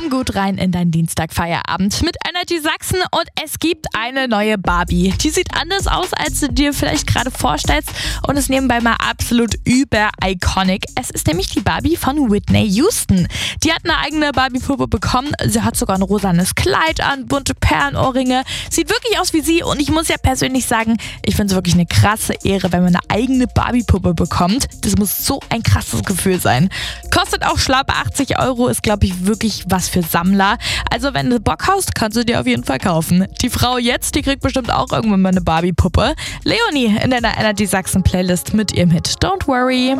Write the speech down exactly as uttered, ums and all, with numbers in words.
Komm gut rein in deinen Dienstagfeierabend mit Energy Sachsen und es gibt eine neue Barbie. Die sieht anders aus, als du dir vielleicht gerade vorstellst und ist nebenbei mal absolut über-iconic. Es ist nämlich die Barbie von Whitney Houston. Die hat eine eigene Barbie-Puppe bekommen. Sie hat sogar ein rosanes Kleid an, bunte Perlenohrringe. Sieht wirklich aus wie sie und ich muss ja persönlich sagen, ich finde es wirklich eine krasse Ehre, wenn man eine eigene Barbie-Puppe bekommt. Das muss so ein krasses Gefühl sein. Kostet auch schlappe achtzig Euro, ist glaube ich wirklich was für Sammler. Also wenn du Bock hast, kannst du dir auf jeden Fall kaufen. Die Frau jetzt, die kriegt bestimmt auch irgendwann mal eine Barbie-Puppe. Leonie in deiner Energy Sachsen Playlist mit ihrem Hit Don't Worry.